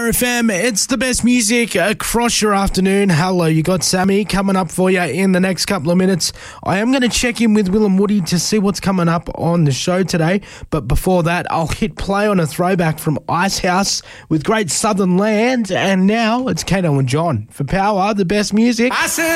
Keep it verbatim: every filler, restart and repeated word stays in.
R F M, it's the best music across your afternoon. Hello, you got Sammy coming up for you in the next couple of minutes. I am going to check in with Will and Woody to see what's coming up on the show today. But before that, I'll hit play on a throwback from Icehouse with Great Southern Land. And now it's Kato and John for Power, the best music. I said